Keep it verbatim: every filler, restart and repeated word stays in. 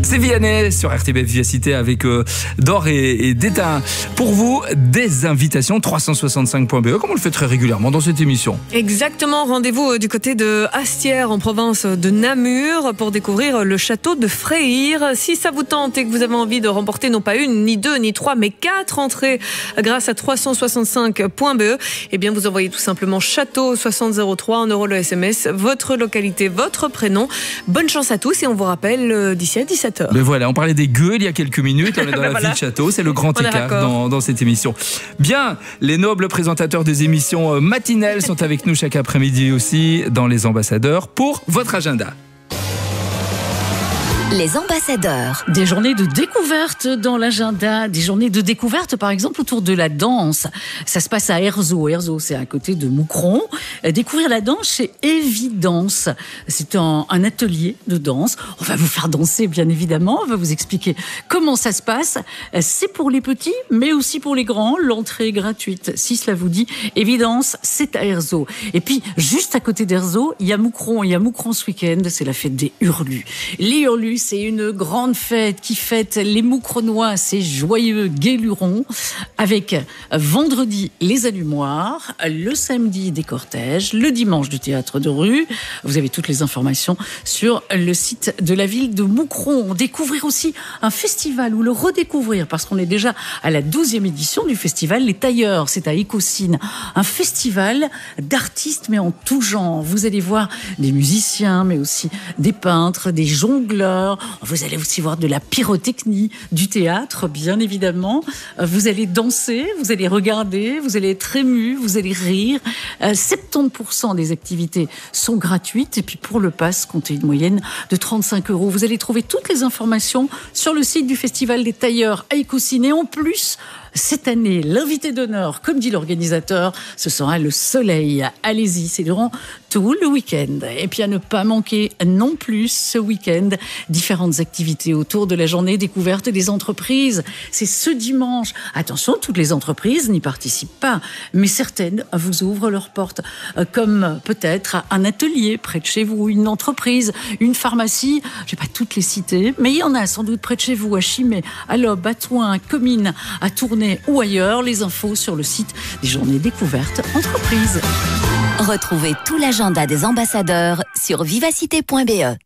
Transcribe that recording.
C'est Vianney sur R T B F Vivacité avec euh, Dor et, et Détain. Pour vous, des invitations trois cent soixante-cinq point B E, comme on le fait très régulièrement dans cette émission. Exactement, rendez-vous du côté de Astières en province de Namur pour découvrir le château de Freyr. Si ça vous tente et que vous avez envie de remporter non pas une, ni deux, ni trois, mais quatre entrées grâce à trois cent soixante-cinq point B E, eh bien vous envoyez tout simplement château soixante zéro trois, un euro le S M S, votre localité, votre prénom. Bonne chance à tous et on vous rappelle euh, d'ici à dix-sept heures. Mais voilà, on parlait des gueules il y a quelques minutes, on est dans la voilà. ville de château, c'est le grand On est écart raccord. dans, dans cette émission. Bien, les nobles présentateurs des émissions matinales sont avec nous chaque après-midi aussi dans Les Ambassadeurs pour votre agenda. Les ambassadeurs. Des journées de découverte dans l'agenda, des journées de découverte par exemple autour de la danse. Ça se passe à Erzo. Erzo, c'est à côté de Moucron. Découvrir la danse chez Evidence. C'est un, un atelier de danse. On va vous faire danser bien évidemment. On va vous expliquer comment ça se passe. C'est pour les petits mais aussi pour les grands. L'entrée est gratuite. Si cela vous dit, Evidence, c'est à Erzo. Et puis juste à côté d'Erzo, il y a Moucron. Il y a Moucron ce week-end. C'est la fête des Hurlus. Les Hurlus, c'est une grande fête qui fête les Moucronois, ces joyeux guélurons, avec vendredi les allumoirs, le samedi des cortèges, le dimanche du théâtre de rue. Vous avez toutes les informations sur le site de la ville de Moucron. Découvrir aussi un festival ou le redécouvrir parce qu'on est déjà à la douzième édition du festival Les Tailleurs. C'est à Écosine, un festival d'artistes mais en tout genre. Vous allez voir des musiciens mais aussi des peintres, des jongleurs. Vous allez aussi voir de la pyrotechnie, du théâtre, bien évidemment. Vous allez danser, vous allez regarder, vous allez être ému, vous allez rire. Euh, soixante-dix pour cent des activités sont gratuites. Et puis pour le pass, comptez une moyenne de trente-cinq euros. Vous allez trouver toutes les informations sur le site du Festival des Tailleurs à Écosine. Et en plus, cette année, l'invité d'honneur, comme dit l'organisateur, ce sera le soleil. Allez-y, c'est durant tout le week-end. Et puis à ne pas manquer non plus ce week-end, différentes activités autour de la journée découverte des entreprises. C'est ce dimanche. Attention, toutes les entreprises n'y participent pas, mais certaines vous ouvrent leurs portes, comme peut-être un atelier près de chez vous, une entreprise, une pharmacie. Je ne vais pas toutes les citer, mais il y en a sans doute près de chez vous, à Chimay, à Lobbes, à Thouin, à Comines, à Tournai ou ailleurs. Les infos sur le site des journées découvertes entreprises. Retrouvez tout l'agenda des ambassadeurs sur vivacité point B E.